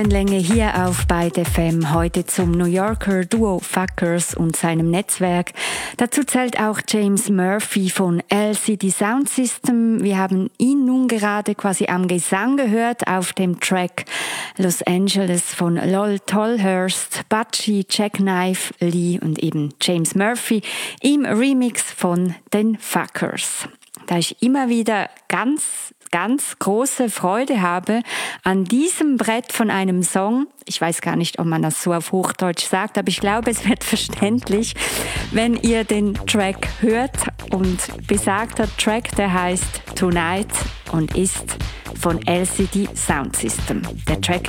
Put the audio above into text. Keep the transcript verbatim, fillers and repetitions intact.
Länge hier auf Byte F M, heute zum New Yorker Duo Fuckers und seinem Netzwerk. Dazu zählt auch James Murphy von L C D Sound System. Wir haben ihn nun gerade quasi am Gesang gehört auf dem Track Los Angeles von Lol Tolhurst, Butchie, Jackknife Lee und eben James Murphy im Remix von den Fuckers. Da ich immer wieder ganz ganz große Freude habe an diesem Brett von einem Song. Ich weiß gar nicht, ob man das so auf Hochdeutsch sagt, aber ich glaube, es wird verständlich, wenn ihr den Track hört. Und besagter Track, der heißt Tonight und ist von L C D Sound System. Der Track